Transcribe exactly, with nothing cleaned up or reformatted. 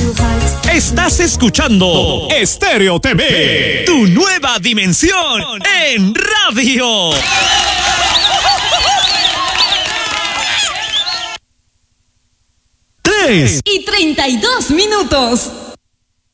Estás escuchando Estéreo T V, tu nueva dimensión en radio. Tres y treinta y dos minutos.